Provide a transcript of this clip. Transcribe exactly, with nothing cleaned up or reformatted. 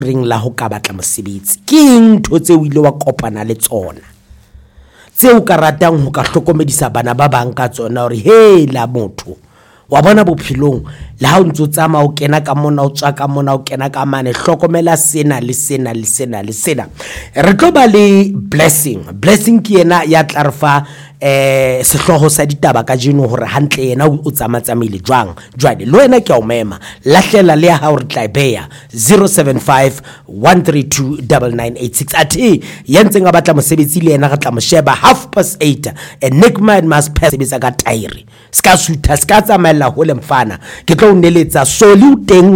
reng la ho ka batla mosebetsi ke ntho tse o ile wa kopana le tsona tse o ka ratang ho ka hlokomedisa bana ba bang ka tsona hore he la motho wa bona bophelong la ha o ntso tsama o kena ka mona o tswa ka mona o kena ka mane hlokomela sena le sena le sena le sena. Re tlo ba le Blessing Blessing ke yena ya tla re fa eh sehloho sa ditaba ka jeno hore hantle yena o tsamatsamaile jwang jwale le wena ke a o mema lahlela le ha o re tla beya zero seven five one three two nine nine eight six athi yentse nga batla mosebetsi le yena re tla mo sheba half past eight and Nick Man must pass sebetsa ka tairi ska suta ska tsamela ho le mfana ke tlo o neletsa soli o teng